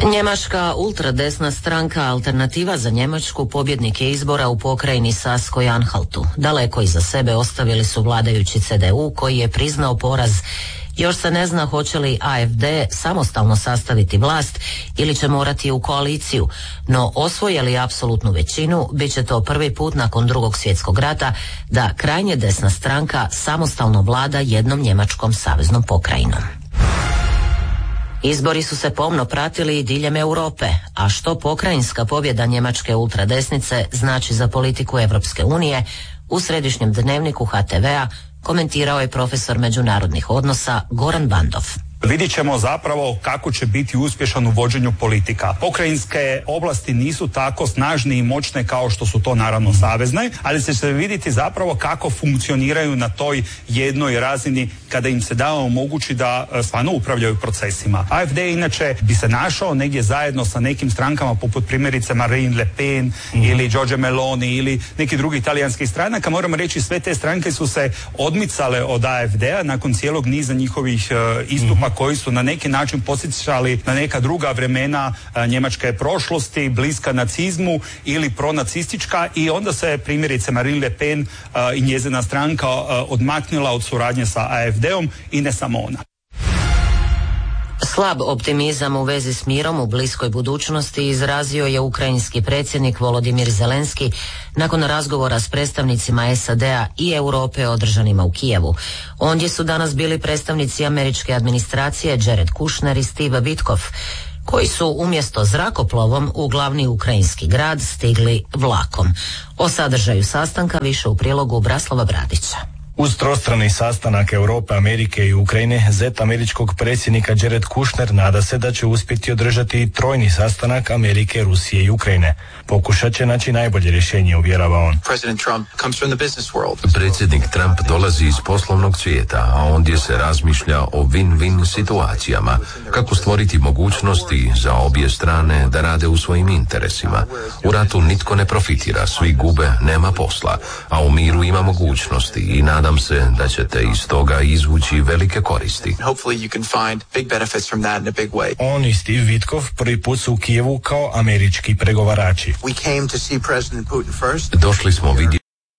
Njemačka ultradesna stranka Alternativa za Njemačku pobjednik je izbora u pokrajini Saskoj-Anhaltu. Daleko iza sebe ostavili su vladajući CDU koji je priznao poraz. Još se ne zna hoće li AfD samostalno sastaviti vlast ili će morati u koaliciju, no osvoje li apsolutnu većinu, bit će to prvi put nakon Drugog svjetskog rata da krajnje desna stranka samostalno vlada jednom njemačkom saveznom pokrajinom. Izbori su se pomno pratili i diljem Europe, a što pokrajinska pobjeda njemačke ultradesnice znači za politiku Europske unije, u središnjem dnevniku HTV-a komentirao je profesor međunarodnih odnosa Goran Bandov. Vidjet ćemo zapravo kako će biti uspješan u vođenju politika. Pokrajinske oblasti nisu tako snažne i moćne kao što su to naravno savezne, ali će se vidjeti zapravo kako funkcioniraju na toj jednoj razini kada im se omogući da stvarno upravljaju procesima. AfD inače bi se našao negdje zajedno sa nekim strankama poput primjerice Marine Le Pen ili Giorgia Meloni ili neki drugi italijanskih stranaka. Moramo reći, sve te stranke su se odmicale od AfD-a nakon cijelog niza njihovih istupa koji su na neki način podsjećali na neka druga vremena njemačke prošlosti, bliska nacizmu ili pronacistička, i onda se primjerice Marine Le Pen i njezina stranka odmaknula od suradnje sa AfD-om i ne samo ona. Slab optimizam u vezi s mirom u bliskoj budućnosti izrazio je ukrajinski predsjednik Volodimir Zelenski nakon razgovora s predstavnicima SAD-a i Europe održanima u Kijevu. Ondje su danas bili predstavnici američke administracije Jared Kushner i Steve Witkoff, koji su umjesto zrakoplovom u glavni ukrajinski grad stigli vlakom. O sadržaju sastanka više u prilogu Braslava Bradića. Uz trostrani sastanak Europe, Amerike i Ukrajine, zet američkog predsjednika Jared Kushner nada se da će uspjeti održati i trojni sastanak Amerike, Rusije i Ukrajine. Pokušat će naći najbolje rješenje, uvjerava on. Predsjednik Trump dolazi iz poslovnog svijeta, a ondje se razmišlja o win-win situacijama, kako stvoriti mogućnosti za obje strane da rade u svojim interesima. U ratu nitko ne profitira, svi gube, nema posla, a u miru ima mogućnosti i nadam se da ćete iz toga izvući velike koristi. On i Steve Witkoff prvi put su u Kijevu kao američki pregovarači. Došli smo vidjeti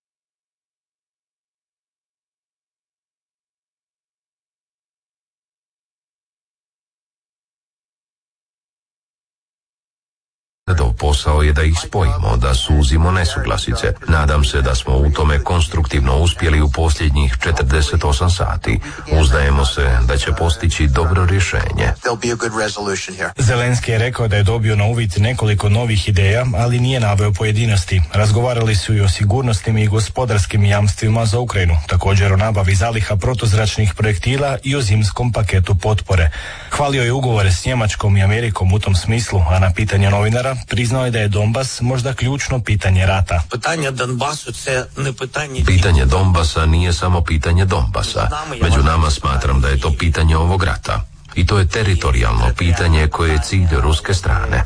posao je da ih spojimo, da suzimo nesuglasice. Nadam se da smo u tome konstruktivno uspjeli u posljednjih 48 sati. Uzdajemo se da će postići dobro rješenje. Zelenski je rekao da je dobio na uvid nekoliko novih ideja, ali nije naveo pojedinosti. Razgovarali su i o sigurnosnim i gospodarskim jamstvima za Ukrajinu, također o nabavi zaliha protuzračnih projektila i o zimskom paketu potpore. Hvalio je ugovore s Njemačkom i Amerikom u tom smislu, a na pitanje novinara priznao je da je Donbas možda ključno pitanje rata. Pitanje Donbasa nije samo pitanje Donbasa. Među nama smatram da je to pitanje ovog rata. I to je teritorijalno pitanje koje je cilj ruske strane.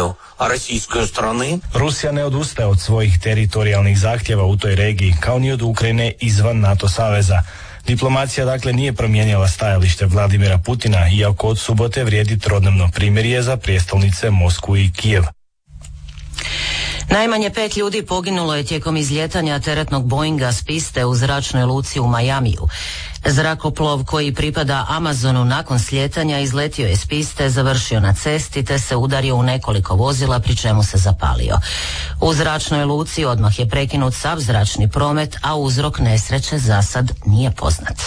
Rusija ne odustaje od svojih teritorijalnih zahtjeva u toj regiji, kao ni od Ukrajine izvan NATO saveza. Diplomacija dakle nije promijenila stajalište Vladimira Putina, iako od subote vrijedi trodnevno primirje za prijestolnice Moskvu i Kijev. Najmanje 5 ljudi poginulo je tijekom izlijetanja teretnog Boeinga s piste u zračnoj luci u Majamiju. Zrakoplov koji pripada Amazonu nakon slijetanja izletio je s piste, završio na cesti te se udario u nekoliko vozila, pri čemu se zapalio. U zračnoj luci odmah je prekinut sav zračni promet, a uzrok nesreće za sad nije poznat.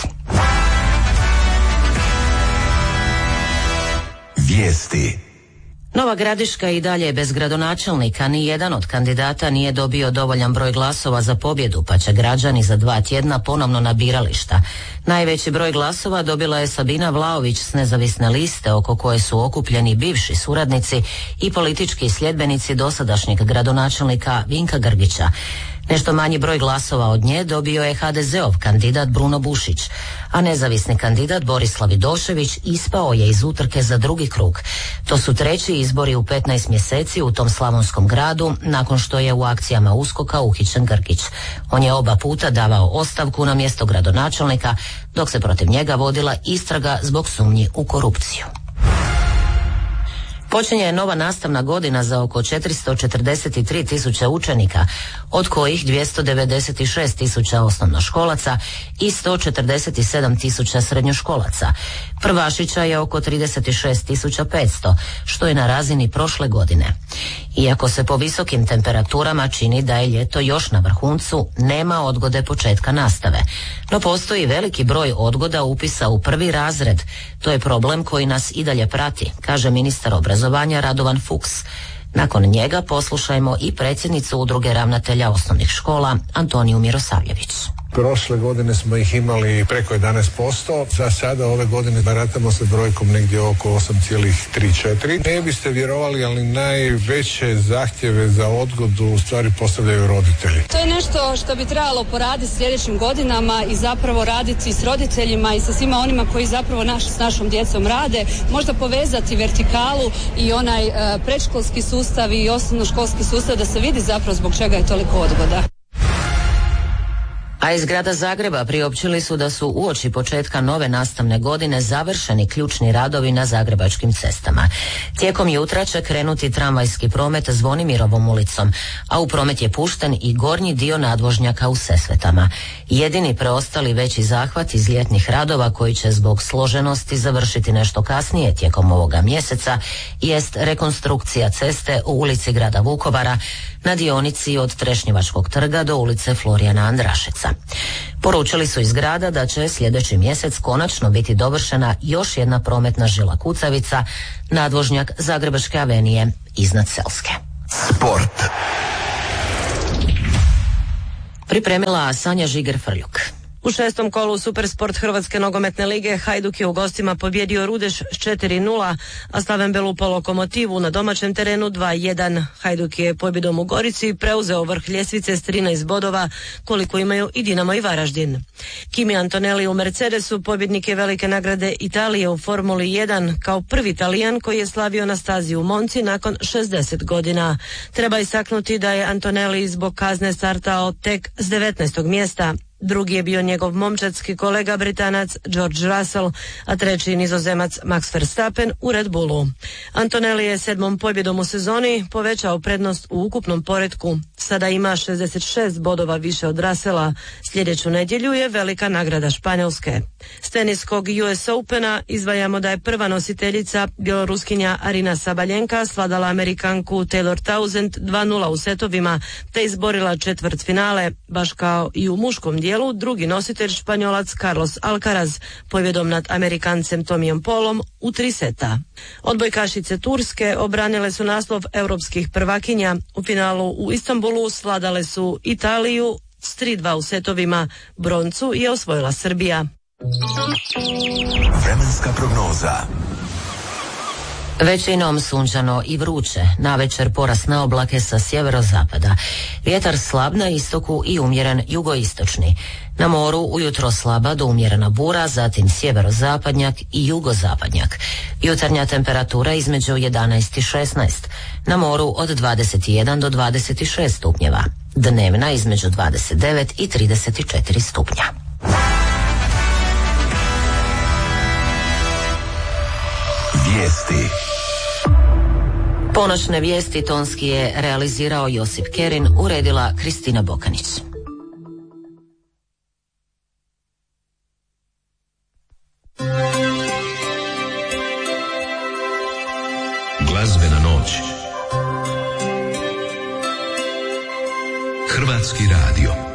Vijesti. Nova Gradiška i dalje je bez gradonačelnika, ni jedan od kandidata nije dobio dovoljan broj glasova za pobjedu, pa će građani za 2 tjedna ponovno na birališta. Najveći broj glasova dobila je Sabina Vlaović s nezavisne liste, oko koje su okupljeni bivši suradnici i politički sljedbenici dosadašnjeg gradonačelnika Vinka Grgića. Nešto manji broj glasova od nje dobio je HDZ-ov kandidat Bruno Bušić, a nezavisni kandidat Borislav Vidošević ispao je iz utrke za drugi krug. To su treći izbori u 15 mjeseci u tom slavonskom gradu, nakon što je u akcijama USKOK-a uhićen Grgić. On je oba puta davao ostavku na mjesto gradonačelnika, dok se protiv njega vodila istraga zbog sumnji u korupciju. Počinje nova nastavna godina za oko 443 tisuće učenika, od kojih 296 tisuća osnovnoškolaca i 147 tisuća srednjoškolaca. Prvašića je oko 36.500, što je na razini prošle godine. Iako se po visokim temperaturama čini da je ljeto još na vrhuncu, nema odgode početka nastave. No postoji veliki broj odgoda upisa u prvi razred. To je problem koji nas i dalje prati, kaže ministar obrazovanja Radovan Fuchs. Nakon njega poslušajmo i predsjednicu Udruge ravnatelja osnovnih škola Antoniju Mirosavljević. Prošle godine smo ih imali preko 11%, za sada ove godine baratamo sa brojkom negdje oko 8,3-4. Ne biste vjerovali, ali najveće zahtjeve za odgodu u stvari postavljaju roditelji. To je nešto što bi trebalo poraditi sljedećim godinama i zapravo raditi s roditeljima i sa svima onima koji zapravo s našom djecom rade, možda povezati vertikalu i onaj predškolski sustav i osnovnoškolski sustav da se vidi zapravo zbog čega je toliko odgoda. A iz grada Zagreba priopćili su da su uoči početka nove nastavne godine završeni ključni radovi na zagrebačkim cestama. Tijekom jutra će krenuti tramvajski promet Zvonimirovom ulicom, a u promet je pušten i gornji dio nadvožnjaka u Sesvetama. Jedini preostali veći zahvat iz ljetnih radova koji će zbog složenosti završiti nešto kasnije tijekom ovoga mjeseca jest rekonstrukcija ceste u ulici grada Vukovara na dionici od Trešnjevačkog trga do ulice Florijana Andrašeca. Poručili su iz grada da će sljedeći mjesec konačno biti dovršena još jedna prometna žila kucavica, nadvožnjak Zagrebačke avenije iznad Selske. Sport. Pripremila Sanja Žiger-Frljuk. U 6. kolu Supersport Hrvatske nogometne lige Hajduk je u gostima pobjedio Rudeš s 4-0, a Slaven Belupo Lokomotivu na domaćem terenu 2-1. Hajduk je pobjedom u Gorici preuzeo vrh ljestvice s 13 bodova, koliko imaju i Dinamo i Varaždin. Kimi Antonelli u Mercedesu pobjednik je velike nagrade Italije u Formuli 1 kao prvi Talijan koji je slavio na stazi u Monci nakon 60 godina. Treba istaknuti da je Antonelli zbog kazne startao tek s 19. mjesta. Drugi je bio njegov momčadski kolega Britanac George Russell, a treći Nizozemac Max Verstappen u Red Bullu. Antonelli je 7. pobjedom u sezoni povećao prednost u ukupnom poretku. Sada ima 66 bodova više od Russella. Sljedeću nedjelju je velika nagrada Španjolske. S teniskog US Opena izdvajamo da je prva nositeljica bjeloruskinja Arina Sabaljenka svladala Amerikanku Taylor Townsend 2-0 u setovima te izborila četvrtfinale, baš kao i u muškom dijelu drugi nositelj Španjolac Carlos Alcaraz pobjedom nad Amerikancem Tomijom Polom u 3 seta. Odbojkašice Turske obranile su naslov europskih prvakinja. U finalu u Istanbulu svladale su Italiju s 3-2 u setovima. Broncu je osvojila Srbija. Vremenska prognoza. Većinom sunčano i vruće, navečer porast na oblake sa sjeverozapada. Vjetar slab na istoku i umjeren jugoistočni. Na moru ujutro slaba do umjerena bura, zatim sjeverozapadnjak i jugozapadnjak. Jutarnja temperatura između 11 i 16. Na moru od 21 do 26 stupnjeva. Dnevna između 29 i 34 stupnja. Vijesti. Ponoćne vijesti tonski je realizirao Josip Kerin, uredila Kristina Bokanić. Glazbena noć. Hrvatski radio.